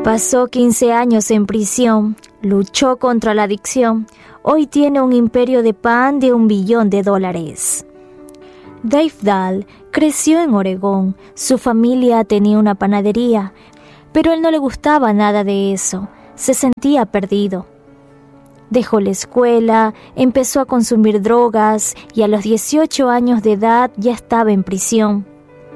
Pasó 15 años en prisión, luchó contra la adicción. Hoy tiene un imperio de pan de $1 billón. Dave Dahl creció en Oregón. Su familia tenía una panadería, pero a él no le gustaba nada de eso. Se sentía perdido. Dejó la escuela, empezó a consumir drogas y a los 18 años de edad ya estaba en prisión.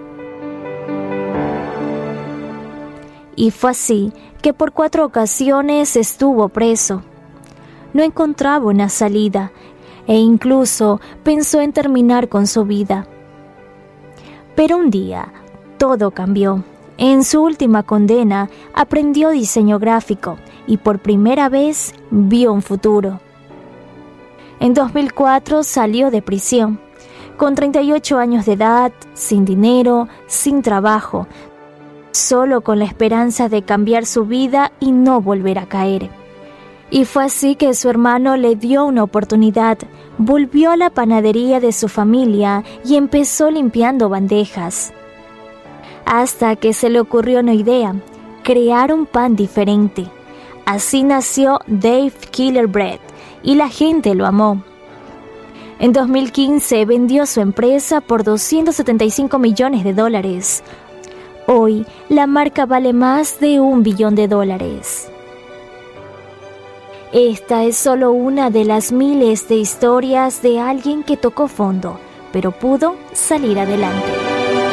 Y fue así que por 4 ocasiones estuvo preso. No encontraba una salida e incluso pensó en terminar con su vida. Pero un día todo cambió. En su última condena aprendió diseño gráfico y por primera vez vio un futuro. En 2004 salió de prisión. Con 38 años de edad, sin dinero, sin trabajo, solo con la esperanza de cambiar su vida y no volver a caer. Y fue así que su hermano le dio una oportunidad. Volvió a la panadería de su familia y empezó limpiando bandejas. Hasta que se le ocurrió una idea: crear un pan diferente. Así nació Dave Killer Bread y la gente lo amó. En 2015 vendió su empresa por $275 millones. Hoy la marca vale más de $1 billón. Esta es solo una de las miles de historias de alguien que tocó fondo, pero pudo salir adelante.